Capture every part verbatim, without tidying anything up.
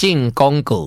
进广告。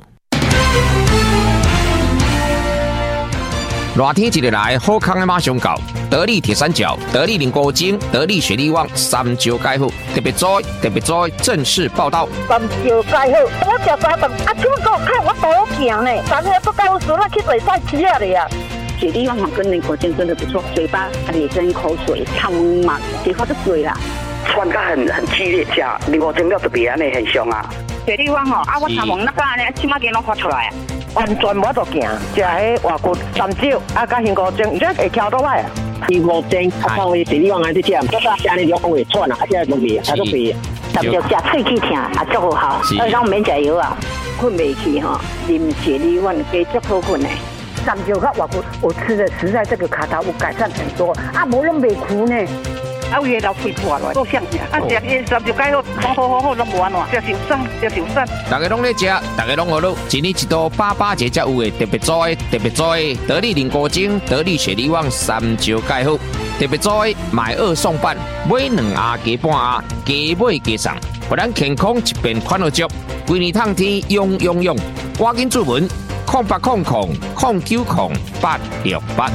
热天一日来，好康的马上到。得力铁三角、得力菱果精、得力雪力旺三招解好，特别在特别在正式报道。 三招解好，我食三顿，啊，怎么讲看我多行呢？昨天不告诉我去比赛吃啊了呀。 雪力旺跟菱果精真的不错，嘴巴里跟口水汤嘛，结果就水啦。 酸感很很激烈，吃菱果精要特别安尼很凶啊。 雪力旺吼，啊，我头毛那个安尼，起码给拢发出来啊。 完全无得行，食迄外骨三招，啊，加杏果精，而且会翘倒来啊。 菱果精，啊，靠伊雪力旺安尼吃，这个安尼就会喘啊，而且容易，还都肥。 三招食喙齿疼，啊，足好好，而且免食药啊，困袂去吼，啉雪力旺加足好困的。 三招甲外骨，我吃的实在这个卡头有改善很多，啊，无拢袂苦呢。 啊，有个老肺破了，够香的。啊，食伊三招解好，好好好好，拢无安怎，食受伤，食受伤。 大家拢在食，大家拢学路，一年一度八八节才有的特别做的，特别做的得力菱果精、得力雪力旺三招解好，特别做的买二送半，买两盒加半盒，加买加送，互咱健康一边款好足，规年通天用用用，赶紧注文，空八空空空九空八六八。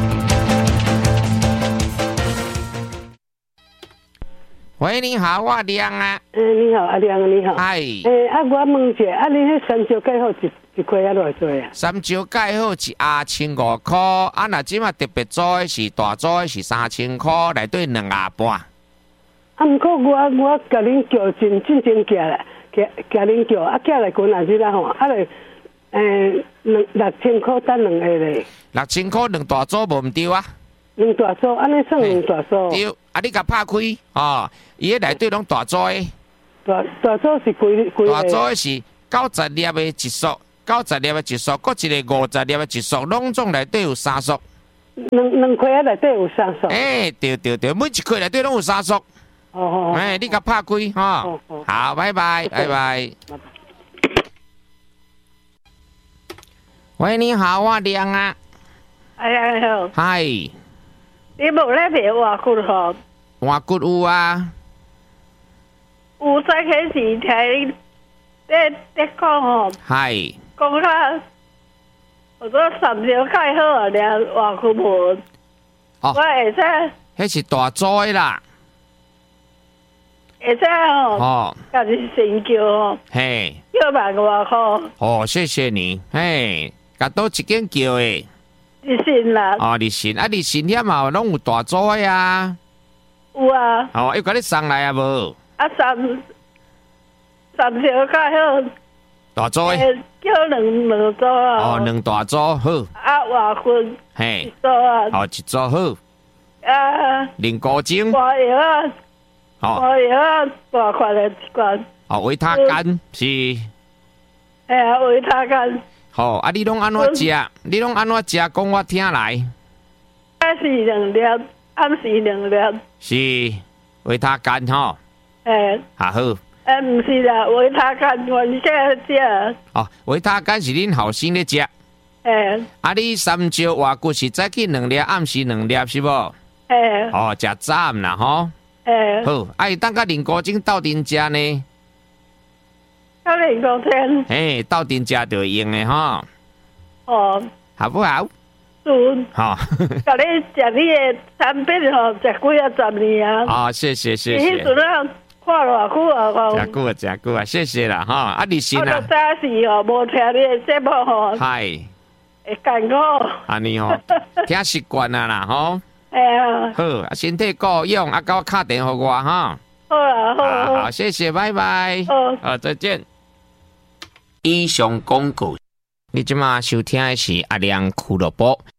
喂，你好，我亮啊。 诶、欸，你好，阿亮，你好。 嗨。 诶、欸，啊，我问一下，啊，你迄三招解好一一块啊偌济啊？ 三招解好一盒千五块，啊，若即马特别做的是大做的是三千块，内底两盒半。 啊，毋过我我甲恁叫真真正寄来，寄寄恁叫，啊，寄来滚啊日啦吼，啊来诶两六千块等两个咧。 六千块两大组无毋对啊？ 两大组，安尼算两大组。 对，啊，你甲拍开哦，伊迄内底拢大组的。 大大组是几几个？ 大组的是九十粒的一束，九十粒的一束，搁一个五十粒的一束，拢总内底有三束。 两两块啊内底有三束。 诶、欸，对对对，每一块内底拢有三束。 哦哦。 诶、欸，你甲拍开吼、哦哦。好，拜拜，拜拜。喂，你好，我亮啊。 哎呀，你好。 嗨。 你无咧卖外骨吼？ 外骨有啊。 有早起时听你在在讲吼。 嗨。 讲较，我说三招解好啊，了外骨无。 哦。 我会使。 迄是大组的啦。 会使吼。 哦。 家己先叫吼。 嘿。 叫万外块。 哦，谢谢你。嘿，甲倒一间叫诶。 日新啦。 哦，日新啊，日新遐嘛拢有大组的啊。 有啊。 哦，要甲你送来啊无？ 啊，三三条解好。 大组的。 叫两两组啊。 哦，两大组好。 啊，外分。 嘿。 一组啊。 哦，一组好。 啊。 菱果精。 外药啊。 哦。 外药啊，大块的一罐。 哦，维他干是。 哎呀，维他干。 好、哦，啊，你拢安怎食？你拢安怎食？讲我听来。 早时两粒，暗时两粒。 是维他干吼。 诶。 啊好。 诶，毋是啦，维他干我你在食。 哦，维他干是恁后生咧食。 诶。啊， 你三招外骨是早起两粒，暗时两粒是无？ 诶。 哦，食早暗啦吼。 诶。 好，啊，伊等甲菱果精斗阵食呢。 到菱果精。 嘿，斗阵食就用的吼。 哦。 好不好？ 嗯。 好。 甲你食你的产品吼，食几啊十年啊。 哦，谢谢谢谢。 迄阵啊，看偌久啊，讲。 真久啊，真久啊，谢谢啦，哈！啊，你先啊。 我早时吼，无听你的节目吼。 嗨。 会艰苦。 安尼吼，听习惯啊啦，吼。 哎呀。 好，啊，身体够用，啊，甲我敲电互我哈。 好啦，好。 好，好，谢谢，拜拜。 好， 好，再见。以上广告，你即马收听的是阿亮俱乐部。